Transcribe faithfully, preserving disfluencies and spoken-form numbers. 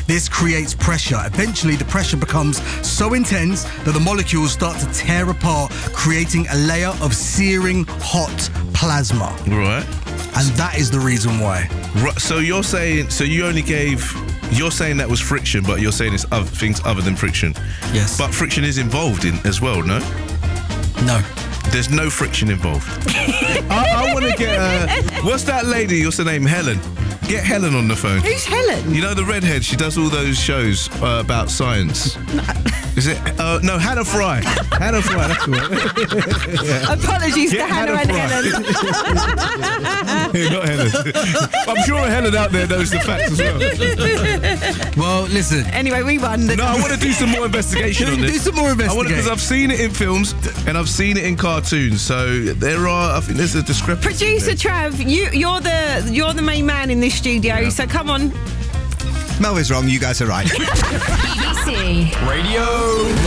This creates pressure. Eventually, the pressure becomes so intense that the molecules start to tear apart, creating a layer of searing hot plasma. Right. And that is the reason why. Right. So you're saying, so you only gave, you're saying that was friction, but you're saying it's other things other than friction. Yes. But friction is involved in as well, no? No. There's no friction involved. I, I want to get, uh, what's that lady, what's her name, Helen? Get Helen on the phone. Who's Helen? You know the redhead, she does all those shows uh, about science. No. Is it? Uh, no, Hannah Fry. Hannah Fry, that's right. Yeah. Apologies Get to Hannah, Hannah and Helen. Yeah, not Helen. I'm sure Helen out there knows the facts as well. Well, listen. Anyway, we won. The No, I want to do some more investigation on this. Do some more investigation. Because I've seen it in films and I've seen it in cartoons. So there are, I think there's a discrepancy. Producer Trav, you, you're the you're the main man in this studio, yeah. So come on. Mel is wrong, you guys are right. B B C Radio